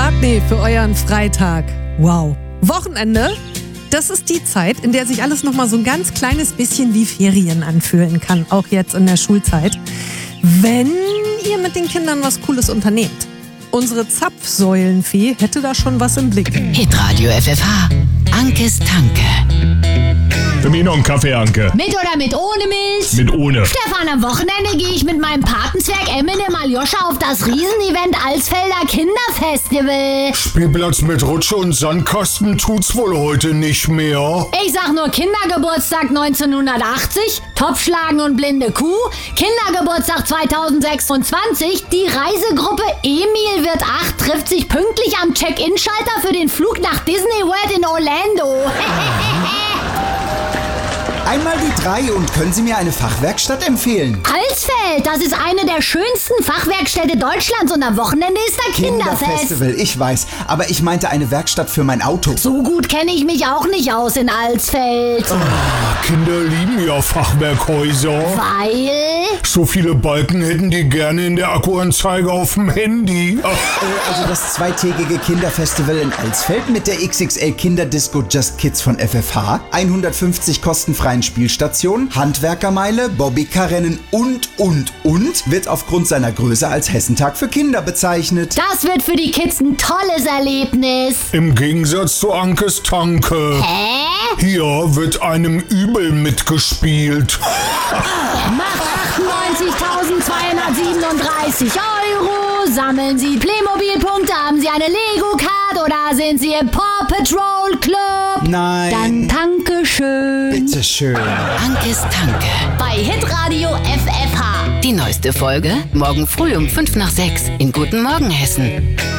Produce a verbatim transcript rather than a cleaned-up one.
McCartney für euren Freitag. Wow. Wochenende, das ist die Zeit, in der sich alles nochmal so ein ganz kleines bisschen wie Ferien anfühlen kann, auch jetzt in der Schulzeit, wenn ihr mit den Kindern was Cooles unternehmt. Unsere Zapfsäulenfee hätte da schon was im Blick. Hitradio F F H, Ankes Tanke. Für mich noch einen Kaffee, Anke. Mit oder mit ohne Milch? Mit ohne. Stefan, am Wochenende gehe ich mit meinem Patenzwerg Eminem Aljoscha auf das Riesenevent Alsfelder Kinderfestival. Spielplatz mit Rutsche und Sandkasten tut's wohl heute nicht mehr. Ich sag nur Kindergeburtstag neunzehnhundertachtzig, Topfschlagen und blinde Kuh, Kindergeburtstag zweitausendsechsundzwanzig, die Reisegruppe Emil wird acht trifft sich pünktlich am Check-in-Schalter für den Flug nach Disney World in Orlando. Einmal die drei und können Sie mir eine Fachwerkstatt empfehlen? Alsfeld, das ist eine der schönsten Fachwerkstätte Deutschlands und am Wochenende ist da Kinderfest. Kinderfestival, ich weiß. Aber ich meinte eine Werkstatt für mein Auto. So gut kenne ich mich auch nicht aus in Alsfeld. Ah, Kinder lieben ja Fachwerkhäuser. Weil? So viele Balken hätten die gerne in der Akkuanzeige auf dem Handy. Ach. Äh, also das zweitägige Kinderfestival in Alsfeld mit der X X L Kinderdisco Just Kids von F F H, hundertfünfzig kostenfreien Spielstationen, Handwerkermeile, Bobbycar-Rennen und, und, und wird aufgrund seiner Größe als Hessentag für Kinder bezeichnet. Das wird für die Kids ein tolles Erlebnis. Im Gegensatz zu Ankes Tanke. Hä? Hier wird einem übel mitgespielt. Macht achtundneunzigtausendzweihundertsiebenunddreißig Euro. Sammeln Sie Playmobil-Punkte, haben Sie eine Lego-Card oder sind Sie im Paw Patrol Club? Nein. Dann danke schön. Bitte schön. Ankes Tanke. Bei Hitradio F F H. Die neueste Folge morgen früh um fünf nach sechs in Guten Morgen Hessen.